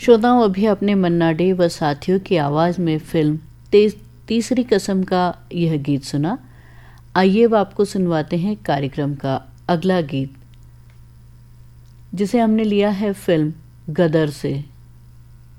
श्रोताओं, अभी आपने मन्ना डे व साथियों की आवाज़ में फिल्म तीसरी कसम का यह गीत सुना। आइए अब आपको सुनवाते हैं कार्यक्रम का अगला गीत, जिसे हमने लिया है फिल्म गदर से।